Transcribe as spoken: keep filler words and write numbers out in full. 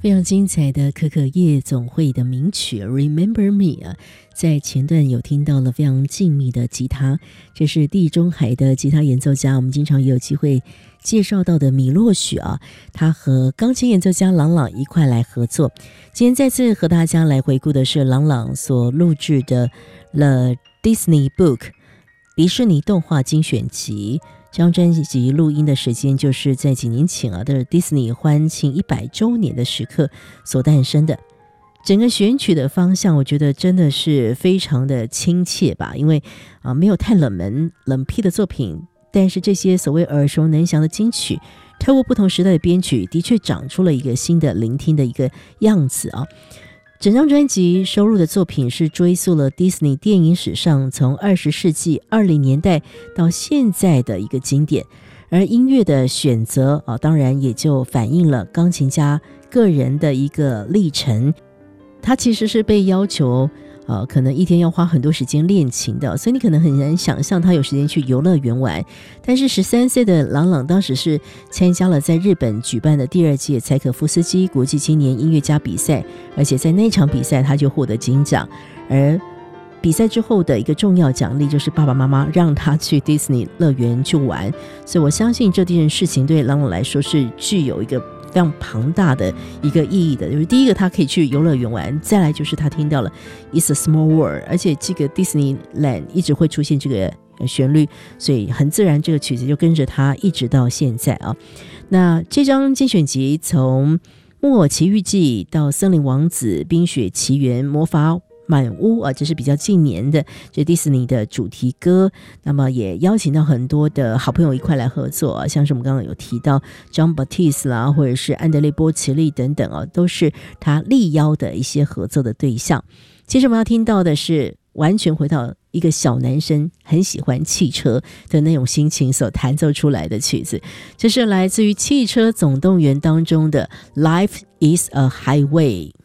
非常精彩的可可夜总会的名曲 Remember Me 啊，在前段有听到了非常静谧的吉他，这是地中海的吉他演奏家，我们经常也有机会介绍到的米洛许啊，他和钢琴演奏家郎朗一块来合作。今天再次和大家来回顾的是郎朗所录制的 The Disney Book 迪士尼动画精选集，这张专辑录音的时间就是在几年前啊的 Disney 欢庆一百周年的时刻所诞生的。整个选曲的方向我觉得真的是非常的亲切吧，因为啊没有太冷门冷僻的作品，但是这些所谓耳熟能详的金曲透过不同时代的编曲的确长出了一个新的聆听的一个样子啊。整张专辑收录的作品是追溯了迪士尼电影史上从二十世纪二十年代到现在的一个经典，而音乐的选择啊，当然也就反映了钢琴家个人的一个历程。他其实是被要求呃，可能一天要花很多时间练琴的，所以你可能很难想象他有时间去游乐园玩。但是十三岁的郎朗当时是参加了在日本举办的第二届柴可夫斯基国际青年音乐家比赛，而且在那场比赛他就获得金奖。而比赛之后的一个重要奖励就是爸爸妈妈让他去迪士尼乐园去玩，所以我相信这件事情对郎朗来说是具有一个非常庞大的一个意义的。就是第一个他可以去游乐园玩，再来就是他听到了 It's a Small World， 而且这个 Disneyland 一直会出现这个旋律，所以很自然这个曲子就跟着他一直到现在啊。那这张精选集从木偶奇遇记到森林王子、冰雪奇缘、魔法满屋啊，这是比较近年的这迪士尼的主题歌，那么也邀请到很多的好朋友一块来合作啊，像是我们刚刚有提到 John Batiste 啦，或者是安德烈波奇利等等啊，都是他力邀的一些合作的对象。接着我们要听到的是完全回到一个小男生很喜欢汽车的那种心情所弹奏出来的曲子，这是来自于汽车总动员当中的 Life is a Highway。